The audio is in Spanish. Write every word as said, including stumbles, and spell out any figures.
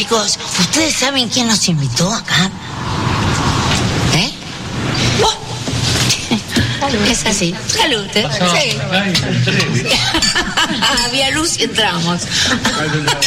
chicos, ¿ustedes saben quién nos invitó acá? ¿Eh? Oh. Es así. Salud, ¿eh? Sí. Había luz y entramos.